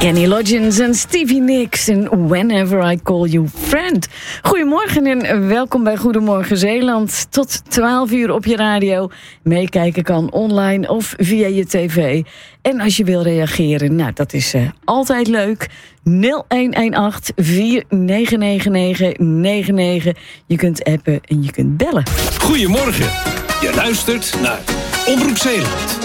Kenny Loggins en Stevie Nicks en Whenever I Call You Friend. Goedemorgen en welkom bij Goedemorgen Zeeland. Tot 12 uur op je radio. Meekijken kan online of via je tv. En als je wil reageren, nou dat is altijd leuk. 0118-499999. Je kunt appen en je kunt bellen. Goedemorgen. Je luistert naar Omroep Zeeland.